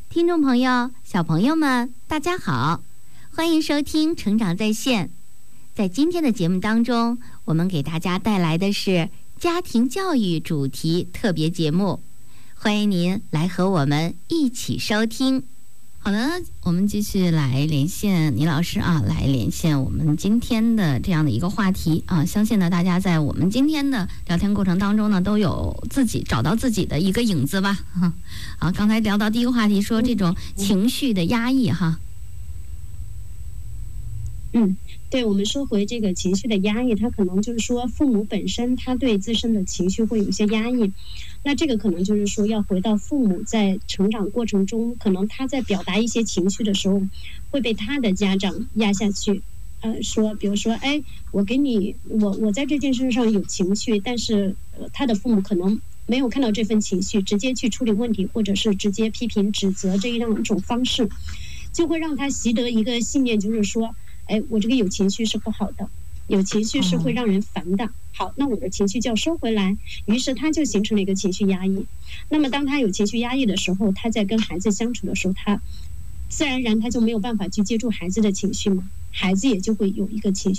听众朋友、小朋友们，大家好，欢迎收听《成长在线》。在今天的节目当中，我们给大家带来的是家庭教育主题特别节目，欢迎您来和我们一起收听。好的，我们继续来连线倪老师啊，来连线我们今天的这样的一个话题啊。相信呢，大家在我们今天的聊天过程当中呢，都有找到自己的一个影子吧。好，刚才聊到第一个话题，说这种情绪的压抑哈。 对，我们说回这个情绪的压抑，它可能就是说父母本身他对自身的情绪会有一些压抑，那这个可能就是说要回到父母在成长过程中，可能他在表达一些情绪的时候会被他的家长压下去，说比如说我在这件事上有情绪，但是他的父母可能没有看到这份情绪，直接去处理问题，或者是直接批评指责这样一种方式，就会让他习得一个信念，就是说我这个有情绪是不好的，有情绪是会让人烦的。好，那我的情绪就要收回来，于是他就形成了一个情绪压抑。那么当他有情绪压抑的时候，他在跟孩子相处的时候，他自然而然他就没有办法去接住孩子的情绪嘛，孩子也就会有一个情绪